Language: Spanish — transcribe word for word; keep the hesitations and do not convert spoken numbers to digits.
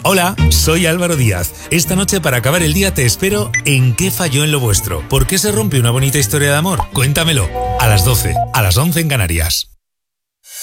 Hola, soy Álvaro Díaz. Esta noche para acabar el día te espero en ¿Qué falló en lo vuestro? ¿Por qué se rompe una bonita historia de amor? Cuéntamelo. A las doce, a las once en Canarias.